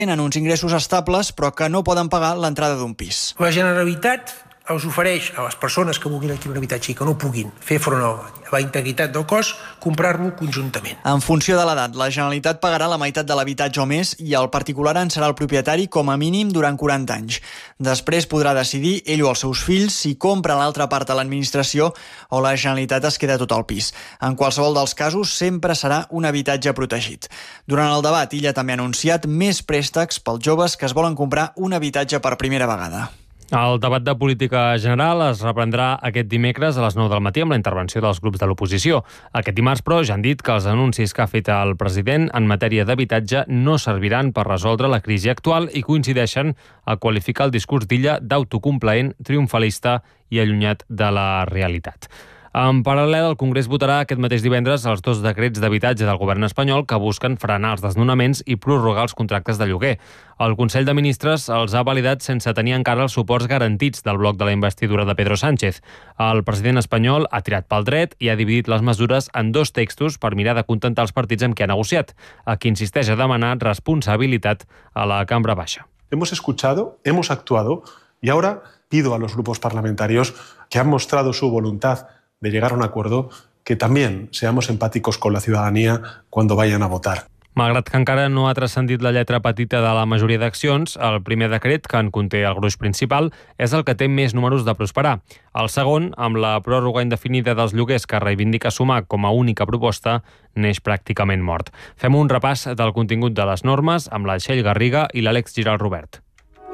tenen uns ingressos estables però que no poden pagar l'entrada d'un pis. La Generalitat els ofereix a les persones que vulguin adquirir un habitatge i que no puguin fer front a la integritat del cos, comprar-lo conjuntament. En funció de l'edat, la Generalitat pagarà la meitat de l'habitatge o més i el particular en serà el propietari com a mínim durant 40 anys. Després podrà decidir ell o els seus fills si compra l'altra part a l'administració o la Generalitat es queda tot el pis. En qualsevol dels casos, sempre serà un habitatge protegit. Durant el debat, Illa també ha anunciat més préstecs pels joves que es volen comprar un habitatge per primera vegada. El debat de política general es reprendrà aquest dimecres a les 9 del matí amb la intervenció dels grups de l'oposició. Aquest dimarts, però, ja han dit que els anuncis que ha fet el president en matèria d'habitatge no serviran per resoldre la crisi actual i coincideixen a qualificar el discurs d'Illa d'autocomplaent, triomfalista i allunyat de la realitat. En paral·lel, el Congrés votarà aquest mateix divendres els 2 decrets d'habitatge del govern espanyol que busquen frenar els desnonaments i prorrogar els contractes de lloguer. El Consell de Ministres els ha validat sense tenir encara els suports garantits del bloc de la investidura de Pedro Sánchez. El president espanyol ha tirat pel dret i ha dividit les mesures en 2 textos per mirar de contentar els partits amb qui ha negociat, a qui insisteix a demanar responsabilitat a la cambra baixa. Hemos escuchado, hemos actuado y ahora pido a los grupos parlamentarios que han mostrado su voluntad de llegar a un acuerdo, que también seamos empáticos con la ciudadanía cuando vayan a votar. Malgrat que encara no ha transcendit la lletra petita de la majoria d'accions, el primer decret, que en conté el gruix principal, és el que té més números de prosperar. El segon, amb la pròrroga indefinida dels lloguers que reivindica sumar com a única proposta, neix pràcticament mort. Fem un repàs del contingut de les normes amb la Txell Garriga i l'Àlex Giral Robert.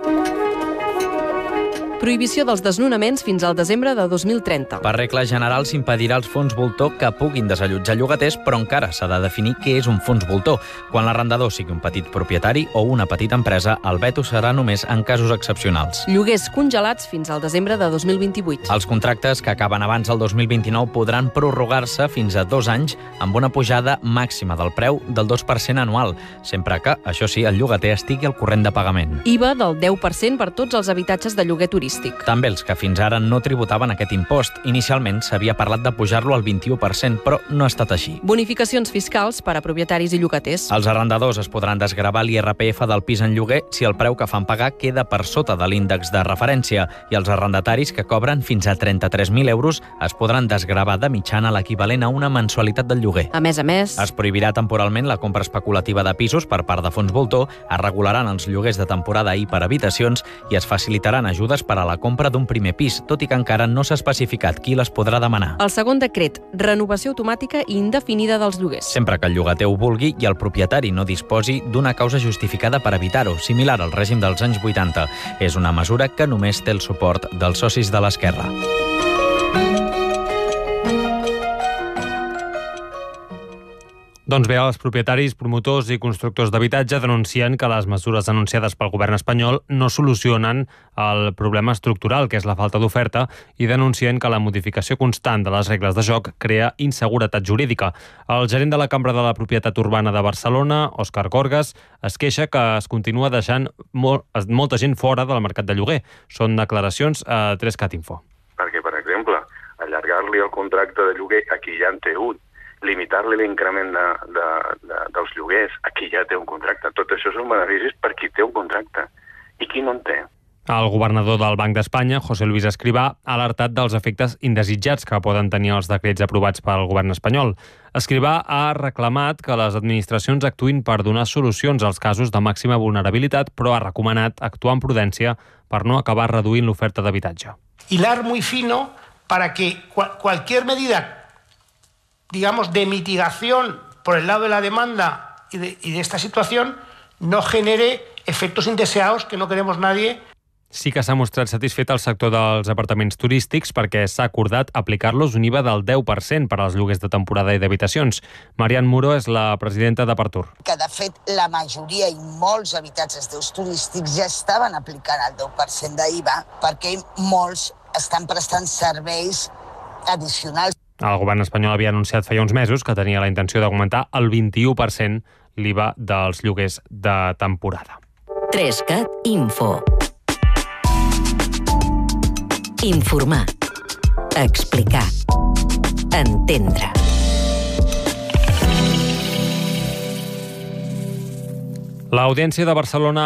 Prohibició dels desnonaments fins al desembre de 2030. Per regla general s'impedirà als fons voltor que puguin desallotjar llogaters, però encara s'ha de definir què és un fons voltor. Quan l'arrendador sigui un petit propietari o una petita empresa, el veto serà només en casos excepcionals. Lloguers congelats fins al desembre de 2028. Els contractes que acaben abans del 2029 podran prorrogar-se fins a 2 anys amb una pujada màxima del preu del 2% anual, sempre que, això sí, el llogater estigui al corrent de pagament. IVA del 10% per tots els habitatges de lloguer turístic. També els que fins ara no tributaven aquest impost. Inicialment s'havia parlat de pujar-lo al 21%, però no ha estat així. Bonificacions fiscals per a propietaris i llogaters. Els arrendadors es podran desgravar l'IRPF del pis en lloguer si el preu que fan pagar queda per sota de l'índex de referència, i els arrendataris que cobren fins a 33.000 euros es podran desgravar de mitjana l'equivalent a una mensualitat del lloguer. A més, es prohibirà temporalment la compra especulativa de pisos per part de fons voltor, es regularan els lloguers de temporada i per habitacions i es facilitaran ajudes per a la compra d'un primer pis, tot i que encara no s'ha especificat qui les podrà demanar. El segon decret, renovació automàtica i indefinida dels lloguers. Sempre que el llogater ho vulgui i el propietari no disposi d'una causa justificada per evitar-ho, similar al règim dels anys 80. És una mesura que només té el suport dels socis de l'esquerra. Doncs bé, els propietaris, promotors i constructors d'habitatge denuncien que les mesures anunciades pel govern espanyol no solucionen el problema estructural, que és la falta d'oferta, i denuncien que la modificació constant de les regles de joc crea inseguretat jurídica. El gerent de la Cambra de la Propietat Urbana de Barcelona, Òscar Gorgas, es queixa que es continua deixant molta gent fora del mercat de lloguer. Són declaracions a 3cat Info. Perquè, per exemple, allargar-li el contracte de lloguer a qui ja en té un, limitar-li l'increment dels lloguers a qui ja té un contracte. Tot això són beneficis per qui té un contracte. I qui no en té? El governador del Banc d'Espanya, José Luis Escrivá, ha alertat dels efectes indesitjats que poden tenir els decrets aprovats pel govern espanyol. Escrivá ha reclamat que les administracions actuïn per donar solucions als casos de màxima vulnerabilitat, però ha recomanat actuar amb prudència per no acabar reduint l'oferta d'habitatge. Hilar muy fino para que cualquier medida, digamos, de mitigación por el lado de la demanda y de esta situación no genere efectos indeseados que no queremos nadie. Sí que s'ha mostrat satisfet el sector dels apartaments turístics perquè s'ha acordat aplicar-los un IVA del 10% per als lloguers de temporada i d'habitacions. Marian Muro és la presidenta de Partur. Que, de fet, la majoria i molts habitatges d'ús turístics ja estaven aplicant el 10% d'IVA perquè molts estan prestant serveis addicionals. El govern espanyol havia anunciat feia uns mesos que tenia la intenció d'augmentar el 21% l'IVA dels lloguers de temporada. 3cat Info. Informar. Explicar. Entendre. L'Audiència de Barcelona